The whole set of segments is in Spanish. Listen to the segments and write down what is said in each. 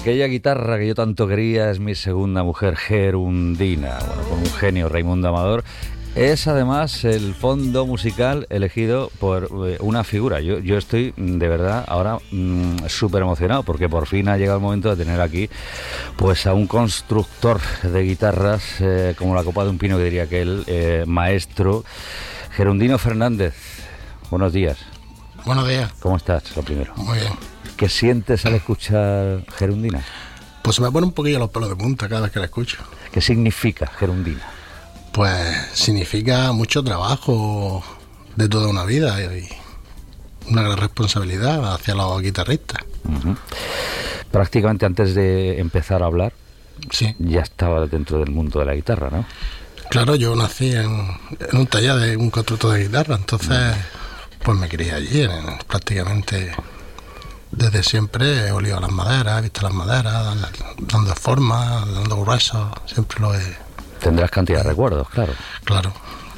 Aquella guitarra que yo tanto quería es mi segunda mujer, Gerundina. Bueno, con un genio, Raimundo Amador. Es además el fondo musical elegido por una figura. Yo estoy de verdad ahora súper emocionado porque por fin ha llegado el momento de tener aquí pues a un constructor de guitarras como la copa de un pino, que diría que el maestro Gerundino Fernández. Buenos días. Buenos días. ¿Cómo estás, lo primero? Muy bien. ¿Qué sientes al escuchar Gerundina? Pues se me pone un poquillo los pelos de punta cada vez que la escucho. ¿Qué significa Gerundina? Pues significa mucho trabajo de toda una vida y una gran responsabilidad hacia los guitarristas. Uh-huh. Prácticamente antes de empezar a hablar, sí, ya estaba dentro del mundo de la guitarra, ¿no? Claro, yo nací en un taller de un constructor de guitarra, entonces pues me crié allí, prácticamente desde siempre he olido las maderas, he visto las maderas, dando forma, dando gruesos, siempre lo he... Tendrás cantidad de recuerdos, claro. Claro.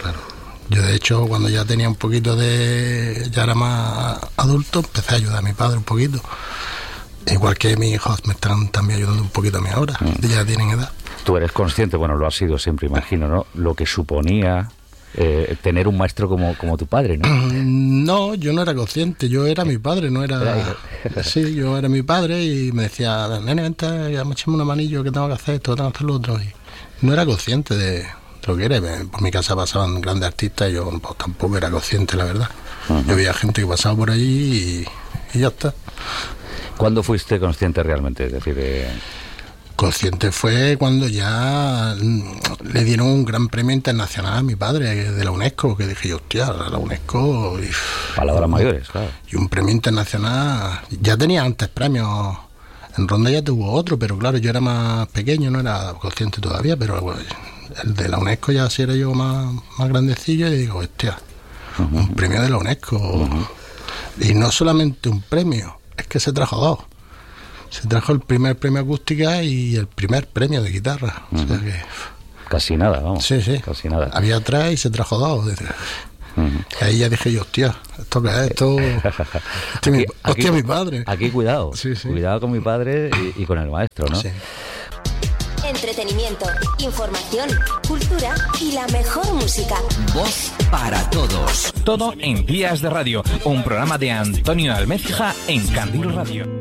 Yo de hecho cuando ya tenía un poquito ya era más adulto, empecé a ayudar a mi padre un poquito. Igual que mis hijos me están también ayudando un poquito a mí ahora, ya tienen edad. Tú eres consciente, bueno, lo has sido siempre, imagino, ¿no? Lo que suponía tener un maestro como tu padre, ¿no? No, yo no era consciente, yo era mi padre, no era... Sí, yo era mi padre y me decía, nene, vente, ya me echame una manillo, que tengo que hacer esto, tengo que hacer lo otro. Y no era consciente de lo que era. Por mi casa pasaban grandes artistas y yo pues, tampoco era consciente, la verdad. Uh-huh. Yo veía gente que pasaba por allí y ya está. ¿Cuándo fuiste consciente realmente? Es decir, Consciente fue cuando ya le dieron un gran premio internacional a mi padre de la UNESCO, que dije yo, hostia, la UNESCO... Palabras mayores, claro. Y un premio internacional... Ya tenía antes premios... En Ronda ya tuvo otro, pero claro, yo era más pequeño, no era consciente todavía, pero bueno, el de la UNESCO ya sí era yo más grandecillo y digo, hostia, uh-huh, un premio de la UNESCO. Uh-huh. Y no solamente un premio, es que se trajo dos. Se trajo el primer premio acústica y el primer premio de guitarra. Uh-huh. O sea que... Casi nada, vamos. Sí. Casi nada. Había tres y se trajo dos. Uh-huh. Y ahí ya dije yo, hostia, ¿esto qué es? Hostia, mi padre. Aquí cuidado. Sí. Cuidado con mi padre y con el maestro, ¿no? Sí. Entretenimiento, información, cultura y la mejor música. Voz para todos. Todo en Días de Radio, un programa de Antonio Almecija en Candil Radio.